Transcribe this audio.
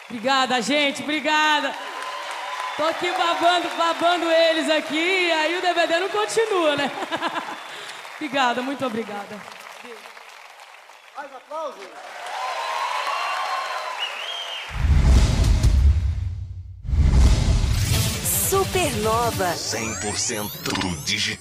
Obrigada, gente, obrigada. Tô aqui babando eles aqui, aí o DVD não continua, né? Obrigada, muito obrigada. Mais aplausos. Supernova. 100% digital.